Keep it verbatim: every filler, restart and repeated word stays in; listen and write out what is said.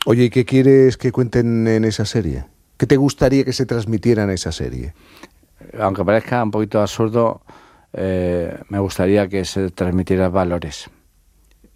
Oye, ¿y qué quieres que cuenten en esa serie? ¿Qué te gustaría que se transmitiera en esa serie? Aunque parezca un poquito absurdo, eh, me gustaría que se transmitieran valores.